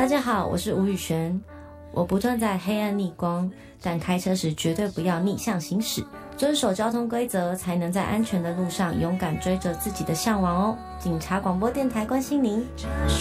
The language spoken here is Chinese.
大家好，我是吴宇璇。我不断在黑暗逆光，但开车时绝对不要逆向行驶，遵守交通规则，才能在安全的路上勇敢追着自己的向往哦。警察广播电台关心您。